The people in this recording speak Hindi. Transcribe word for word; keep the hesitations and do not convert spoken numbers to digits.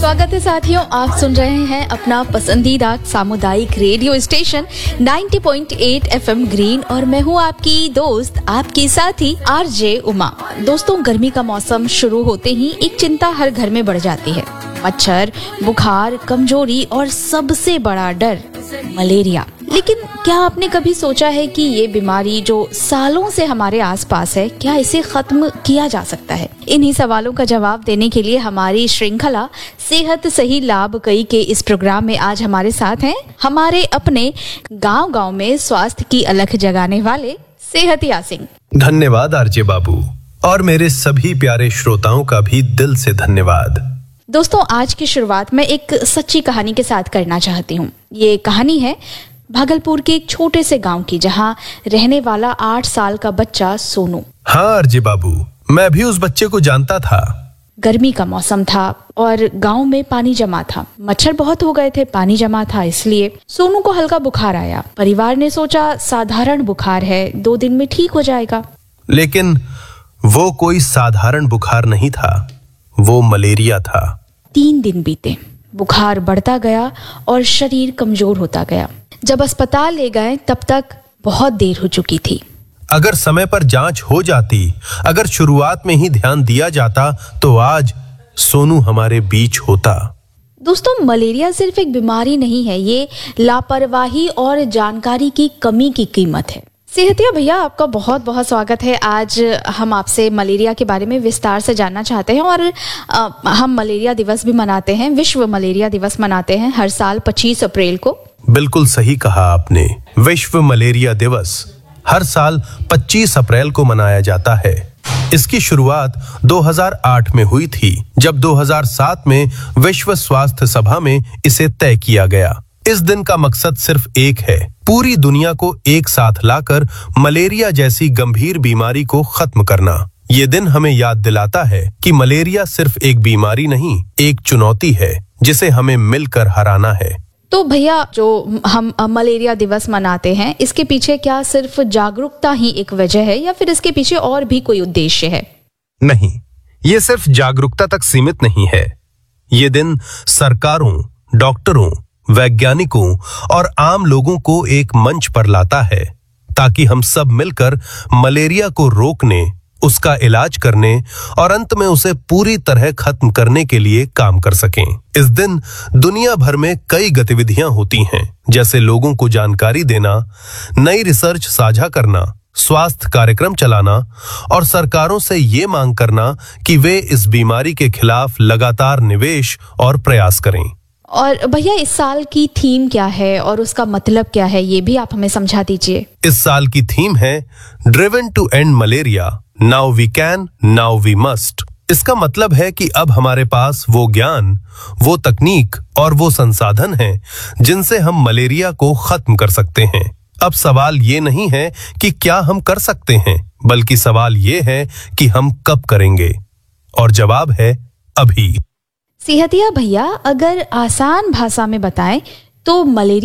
स्वागत है साथियों, आप सुन रहे हैं अपना पसंदीदा सामुदायिक रेडियो स्टेशन नब्बे पॉइंट आठ एफएम ग्रीन और मैं हूं आपकी दोस्त, आपकी साथी आरजे उमा। दोस्तों, गर्मी का मौसम शुरू होते ही एक चिंता हर घर में बढ़ जाती है। मच्छर, बुखार, कमजोरी और सबसे बड़ा डर मलेरिया। लेकिन क्या आपने कभी सोचा है कि ये बीमारी जो सालों से हमारे आसपास है, क्या इसे खत्म किया जा सकता है? इन्हीं सवालों का जवाब देने के लिए हमारी श्रृंखला सेहत सही लाभ कई के इस प्रोग्राम में आज हमारे साथ हैं हमारे अपने गांव-गांव में स्वास्थ्य की अलख जगाने वाले सेहतिया सिंह। धन्यवाद आरजे बाबू, और मेरे सभी प्यारे श्रोताओं का भी दिल से धन्यवाद। दोस्तों, आज की शुरुआत मैं एक सच्ची कहानी के साथ करना चाहती हूँ। ये कहानी है भागलपुर के एक छोटे से गांव की, जहां रहने वाला आठ साल का बच्चा सोनू। हाँ आरजे बाबू, मैं भी उस बच्चे को जानता था। गर्मी का मौसम था और गांव में पानी जमा था। मच्छर बहुत हो गए थे, पानी जमा था, इसलिए सोनू को हल्का बुखार आया। परिवार ने सोचा साधारण बुखार है, दो दिन में ठीक हो जाएगा। लेकिन वो कोई साधारण बुखार नहीं था, वो मलेरिया था। तीन दिन बीते, बुखार बढ़ता गया और शरीर कमजोर होता गया। जब अस्पताल ले गए तब तक बहुत देर हो चुकी थी। अगर समय पर जांच हो जाती, अगर शुरुआत में ही ध्यान दिया जाता, तो आज सोनू हमारे बीच होता। दोस्तों, मलेरिया सिर्फ एक बीमारी नहीं है, ये लापरवाही और जानकारी की कमी की कीमत है। सेहतिया भैया, आपका बहुत बहुत स्वागत है। आज हम आपसे मलेरिया के बारे में विस्तार से जानना चाहते हैं और आ, हम मलेरिया दिवस भी मनाते हैं, विश्व मलेरिया दिवस मनाते हैं हर साल पच्चीस अप्रैल को। बिल्कुल सही कहा आपने, विश्व मलेरिया दिवस हर साल पच्चीस अप्रैल को मनाया जाता है। इसकी शुरुआत दो हज़ार आठ में हुई थी, जब दो हज़ार सात में विश्व स्वास्थ्य सभा में इसे तय किया गया। इस दिन का मकसद सिर्फ एक है, पूरी दुनिया को एक साथ लाकर मलेरिया जैसी गंभीर बीमारी को खत्म करना। ये दिन हमें याद दिलाता है कि मलेरिया सिर्फ एक बीमारी नहीं, एक चुनौती है जिसे हमें मिलकर हराना है। तो भैया, जो हम मलेरिया दिवस मनाते हैं, इसके पीछे क्या सिर्फ जागरूकता ही एक वजह है या फिर इसके पीछे और भी कोई उद्देश्य है? नहीं, ये सिर्फ जागरूकता तक सीमित नहीं है। ये दिन सरकारों, डॉक्टरों, वैज्ञानिकों और आम लोगों को एक मंच पर लाता है, ताकि हम सब मिलकर मलेरिया को रोकने, उसका इलाज करने और अंत में उसे पूरी तरह खत्म करने के लिए काम कर सकें। इस दिन दुनिया भर में कई गतिविधियां होती हैं, जैसे लोगों को जानकारी देना, नई रिसर्च साझा करना, स्वास्थ्य कार्यक्रम चलाना और सरकारों से ये मांग करना कि वे इस बीमारी के खिलाफ लगातार निवेश और प्रयास करें। और भैया, इस साल की थीम क्या है और उसका मतलब क्या है, ये भी आप हमें समझा दीजिए। इस साल की थीम है driven to and malaria, now we can, now we must. इसका मतलब है कि अब हमारे पास वो ज्ञान, वो तकनीक और वो संसाधन हैं जिनसे हम मलेरिया को खत्म कर सकते हैं। अब सवाल ये नहीं है कि क्या हम कर सकते हैं, बल्कि सवाल ये है कि हम कब करेंगे, और जवाब है अभी। सेहतिया भैया, अगर आसान भाषा में बताएं तो मलेरिया